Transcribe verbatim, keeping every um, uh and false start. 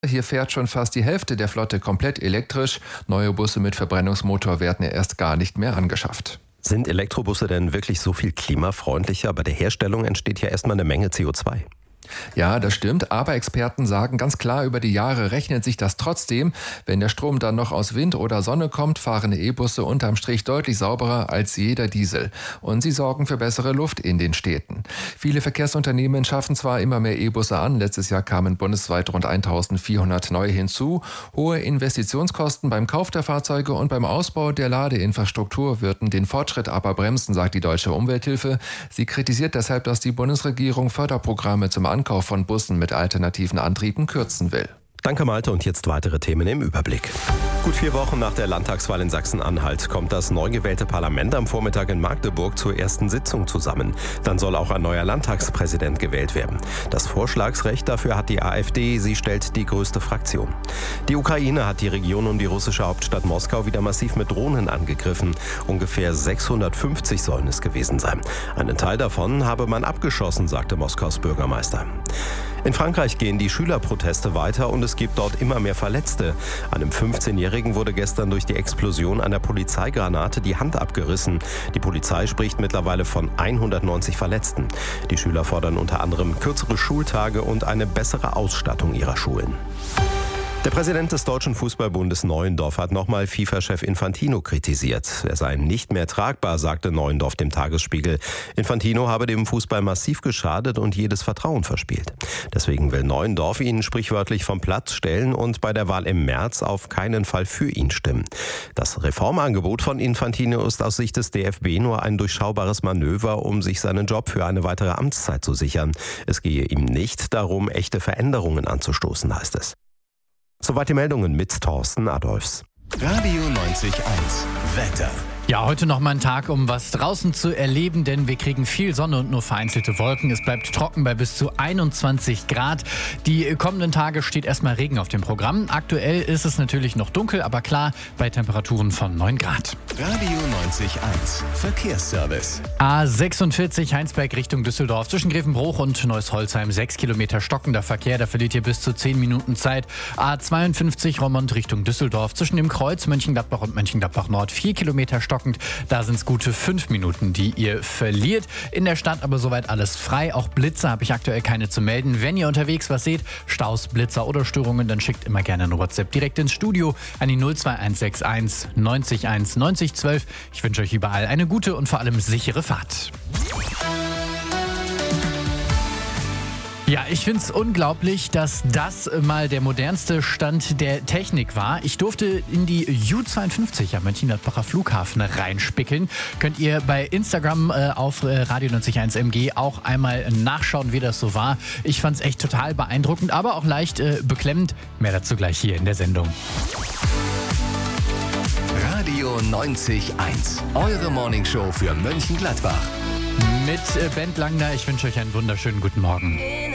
Hier fährt schon fast die Hälfte der Flotte komplett elektrisch. Neue Busse mit Verbrennungsmotor werden erst gar nicht mehr angeschafft. Sind Elektrobusse denn wirklich so viel klimafreundlicher? Bei der Herstellung entsteht ja erstmal eine Menge C O zwei. Ja, das stimmt, aber Experten sagen ganz klar, über die Jahre rechnet sich das trotzdem. Wenn der Strom dann noch aus Wind oder Sonne kommt, fahren E-Busse unterm Strich deutlich sauberer als jeder Diesel. Und sie sorgen für bessere Luft in den Städten. Viele Verkehrsunternehmen schaffen zwar immer mehr E-Busse an, letztes Jahr kamen bundesweit rund eintausendvierhundert neue hinzu. Hohe Investitionskosten beim Kauf der Fahrzeuge und beim Ausbau der Ladeinfrastruktur würden den Fortschritt aber bremsen, sagt die Deutsche Umwelthilfe. Sie kritisiert deshalb, dass die Bundesregierung Förderprogramme zum Ankauf von Bussen mit alternativen Antrieben kürzen will. Danke Malte, und jetzt weitere Themen im Überblick. Gut vier Wochen nach der Landtagswahl in Sachsen-Anhalt kommt das neu gewählte Parlament am Vormittag in Magdeburg zur ersten Sitzung zusammen. Dann soll auch ein neuer Landtagspräsident gewählt werden. Das Vorschlagsrecht dafür hat die AfD, sie stellt die größte Fraktion. Die Ukraine hat die Region um die russische Hauptstadt Moskau wieder massiv mit Drohnen angegriffen. Ungefähr sechshundertfünfzig sollen es gewesen sein. Einen Teil davon habe man abgeschossen, sagte Moskaus Bürgermeister. In Frankreich gehen die Schülerproteste weiter und es gibt dort immer mehr Verletzte. Einem fünfzehnjährigen wurde gestern durch die Explosion einer Polizeigranate die Hand abgerissen. Die Polizei spricht mittlerweile von hundertneunzig Verletzten. Die Schüler fordern unter anderem kürzere Schultage und eine bessere Ausstattung ihrer Schulen. Der Präsident des Deutschen Fußballbundes Neuendorf hat nochmal FIFA-Chef Infantino kritisiert. Er sei nicht mehr tragbar, sagte Neuendorf dem Tagesspiegel. Infantino habe dem Fußball massiv geschadet und jedes Vertrauen verspielt. Deswegen will Neuendorf ihn sprichwörtlich vom Platz stellen und bei der Wahl im März auf keinen Fall für ihn stimmen. Das Reformangebot von Infantino ist aus Sicht des D F B nur ein durchschaubares Manöver, um sich seinen Job für eine weitere Amtszeit zu sichern. Es gehe ihm nicht darum, echte Veränderungen anzustoßen, heißt es. Soweit die Meldungen mit Thorsten Adolfs. Radio neunzig Komma eins Wetter. Ja, heute noch mal ein Tag, um was draußen zu erleben, denn wir kriegen viel Sonne und nur vereinzelte Wolken. Es bleibt trocken bei bis zu einundzwanzig Grad. Die kommenden Tage steht erstmal Regen auf dem Programm. Aktuell ist es natürlich noch dunkel, aber klar, bei Temperaturen von neun Grad. Radio neunzig Komma eins Verkehrsservice. A sechsundvierzig Heinsberg Richtung Düsseldorf zwischen Grevenbruch und Neuss-Holzheim. sechs Kilometer stockender Verkehr, da verliert ihr bis zu zehn Minuten Zeit. A zweiundfünfzig Roermond Richtung Düsseldorf zwischen dem Kreuz Mönchengladbach und Mönchengladbach Nord. vier Kilometer stockend. Da sind es gute fünf Minuten, die ihr verliert. In der Stadt aber soweit alles frei. Auch Blitze habe ich aktuell keine zu melden. Wenn ihr unterwegs was seht, Staus, Blitzer oder Störungen, dann schickt immer gerne eine WhatsApp direkt ins Studio an die null zwei eins sechs eins neunzig eins neunzig zwölf. Ich wünsche euch überall eine gute und vor allem sichere Fahrt. Ja, ich finde es unglaublich, dass das mal der modernste Stand der Technik war. Ich durfte in die U zweiundfünfzig am Mönchengladbacher Flughafen reinspickeln. Könnt ihr bei Instagram äh, auf äh, Radio neunzig Komma eins M G auch einmal nachschauen, wie das so war. Ich fand es echt total beeindruckend, aber auch leicht äh, beklemmend. Mehr dazu gleich hier in der Sendung. Radio neunzig Komma eins, eure Morningshow für Mönchengladbach. Mit äh, Bent Langner, ich wünsche euch einen wunderschönen guten Morgen.